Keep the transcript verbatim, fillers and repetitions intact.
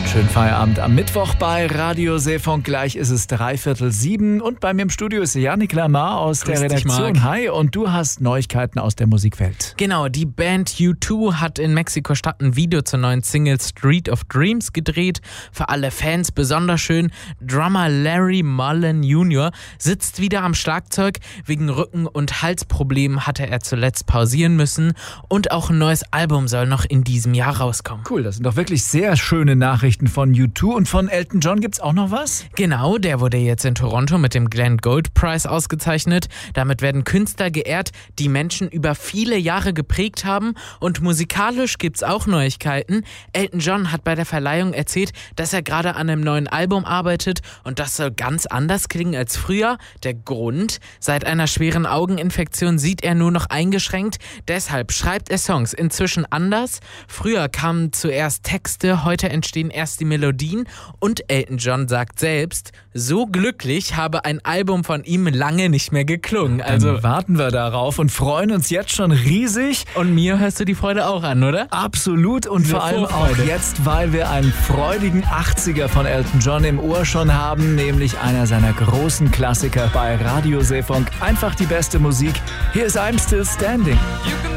Schönen Feierabend am Mittwoch bei Radio Seefunk. Gleich ist es dreiviertel sieben und bei mir im Studio ist Yannick Lamar aus Grüß der Redaktion. dich, Marc. Hi, und du hast Neuigkeiten aus der Musikwelt. Genau, die Band U zwei hat in Mexiko-Stadt ein Video zur neuen Single Street of Dreams gedreht. Für alle Fans besonders schön. Drummer Larry Mullen Junior sitzt wieder am Schlagzeug. Wegen Rücken- und Halsproblemen hatte er zuletzt pausieren müssen. Und auch ein neues Album soll noch in diesem Jahr rauskommen. Cool, das sind doch wirklich sehr schöne Nachrichten von U zwei. Und von Elton John gibt's auch noch was? Genau, der wurde jetzt in Toronto mit dem Glenn Gould Prize ausgezeichnet. Damit werden Künstler geehrt, die Menschen über viele Jahre geprägt haben. Und musikalisch gibt's auch Neuigkeiten. Elton John hat bei der Verleihung erzählt, dass er gerade an einem neuen Album arbeitet und das soll ganz anders klingen als früher. Der Grund: Seit einer schweren Augeninfektion sieht er nur noch eingeschränkt. Deshalb schreibt er Songs inzwischen anders. Früher kamen zuerst Texte, heute entstehen erst die Melodien. Und Elton John sagt selbst, so glücklich habe ein Album von ihm lange nicht mehr geklungen. Also Also warten wir darauf und freuen uns jetzt schon riesig. und mir hörst du die Freude auch an, oder? Absolut, und Diese vor allem auch Vorfreude. jetzt, weil wir einen freudigen achtziger von Elton John im Ohr schon haben, nämlich einer seiner großen Klassiker bei Radio Seefunk. Einfach die beste Musik. Hier ist I'm Still Standing. You can